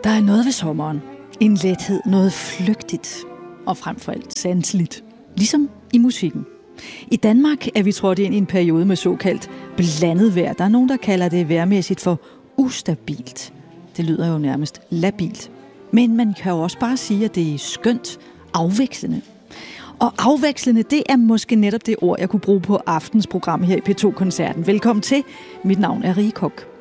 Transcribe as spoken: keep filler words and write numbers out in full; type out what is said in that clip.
Der er noget ved sommeren. En lethed, noget flygtigt og frem for alt sanseligt. Ligesom i musikken. I Danmark er vi trådt ind i en periode med såkaldt blandet vejr. Der er nogen, der kalder det vejrmæssigt for ustabilt. Det lyder jo nærmest labilt. Men man kan jo også bare sige, at det er skønt afvekslende. Og afvekslende, det er måske netop det ord, jeg kunne bruge på aftens program her i P to Koncerten. Velkommen til. Mit navn er Rie Kok.